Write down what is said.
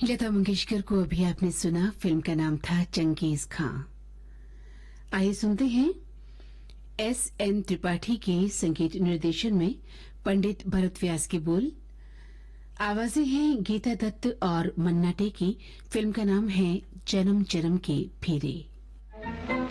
लता मंगेशकर को अभी आपने सुना। फिल्म का नाम था चंगेज खां। आइए सुनते हैं S.N. त्रिपाठी के संगीत निर्देशन में पंडित भरत व्यास के बोल। आवाजें हैं गीता दत्त और मन्ना डे की। फिल्म का नाम है जन्म जन्म के फेरे।